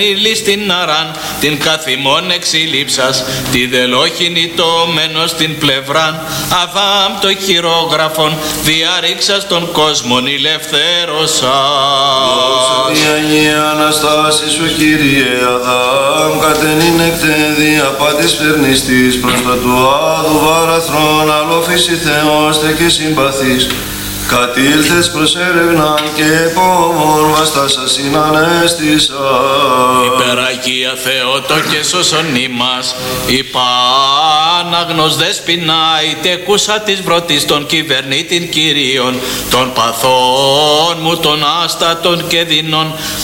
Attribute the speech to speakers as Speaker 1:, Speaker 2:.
Speaker 1: Στην αράν την καθημών εξήλιψας, τη δελόχινη τομένο στην πλευράν, Αδάμ το χειρόγραφον διαρρήξας τον κόσμον ηλευθέρωσας.
Speaker 2: Δόξα τη Αγία Αναστάση σου Κύριε Αδάμ, κατενήν εκτέδη απάτης φερνιστής, προς το του άδου βάραθρον αλόφηση Θεός τε και συμπαθής. Κατήλθες προς έρευναν και επόμον βαστάσας συνανέστησα.
Speaker 1: Υπεραγία Θεότο και σώσον ημάς, υπάναγνος δεσποινά, είτε κούσα της βρωτής των κυβερνήτην Κυρίων, των παθών μου των άστατων και δεινών,